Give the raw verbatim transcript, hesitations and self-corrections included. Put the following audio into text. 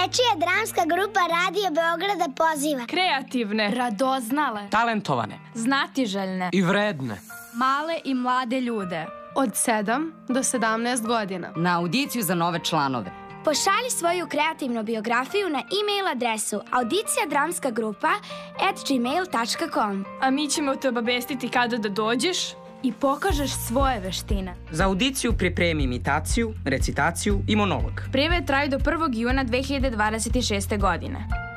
Dečija dramska grupa Radio Beograda poziva kreativne, radoznale, talentovane, znatiželjne i vredne, male i mlade ljude od sedam do sedamnaest godina na audiciju za nove članove. Pošalji svoju kreativnu biografiju na e-mail adresu audicija dramska grupa at gmail tačka com. A mi ćemo te obavestiti kada da dođeš i pokažeš svoje veštine. Za audiciju pripremi imitaciju, recitaciju i monolog. Prijave traju do prvog juna dve hiljade dvadeset šeste godine.